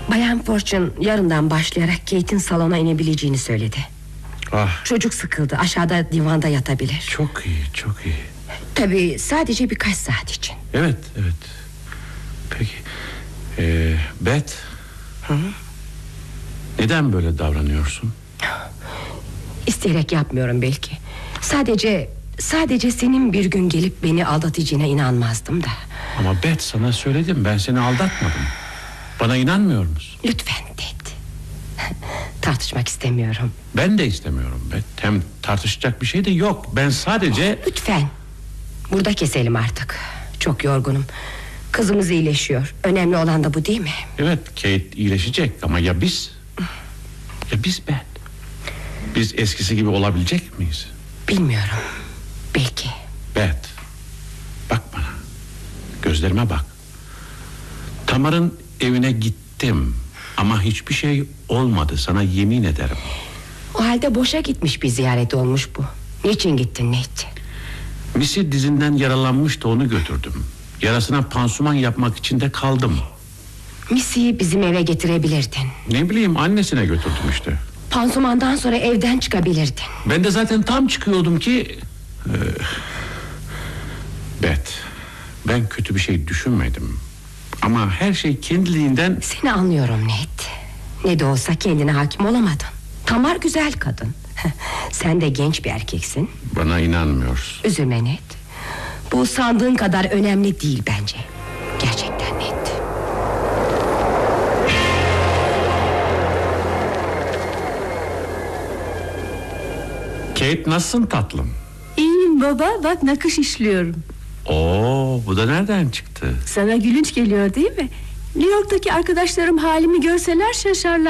Bayan Fortune yarından başlayarak Kate'in salona inebileceğini söyledi. Çocuk sıkıldı, aşağıda divanda yatabilir. Çok iyi, çok iyi. Tabii sadece birkaç saat için. Evet. Peki Beth, neden böyle davranıyorsun? İsteyerek yapmıyorum belki. Sadece senin bir gün gelip beni aldatacağına inanmazdım da. Ama Beth, sana söyledim, ben seni aldatmadım. Bana inanmıyor musun? Lütfen Ted. Tartışmak istemiyorum. Ben de istemiyorum Beth. Hem tartışacak bir şey de yok. Ben sadece... Lütfen. Burada keselim artık. Çok yorgunum. Kızımız iyileşiyor. Önemli olan da bu değil mi? Evet, Kate iyileşecek ama ya biz? Ya biz Beth? Biz eskisi gibi olabilecek miyiz? Bilmiyorum. Belki. Beth, bak bana. Gözlerime bak. Tamar'ın evine gittim ama hiçbir şey olmadı, sana yemin ederim. O halde boşa gitmiş bir ziyaret olmuş bu. Niçin gittin Nate? Missy dizinden yaralanmıştı, onu götürdüm. Yarasına pansuman yapmak için de kaldım. Missy'yi bizim eve getirebilirdin. Ne bileyim, annesine götürdüm işte. Pansumandan sonra evden çıkabilirdin. Ben de zaten tam çıkıyordum ki... Beth, ben kötü bir şey düşünmedim. Ama her şey kendiliğinden... Seni anlıyorum Nate. Ne de olsa kendine hakim olamadın. Tamar güzel kadın. Sen de genç bir erkeksin. Bana inanmıyorsun. Üzülme Nate. Bu sandığın kadar önemli değil bence. Gerçekten Nate. Kate, nasılsın tatlım? İyiyim baba, bak nakış işliyorum. Oo, bu da nereden çıktı? Sana gülünç geliyor değil mi? New York'taki arkadaşlarım halimi görseler şaşarlar.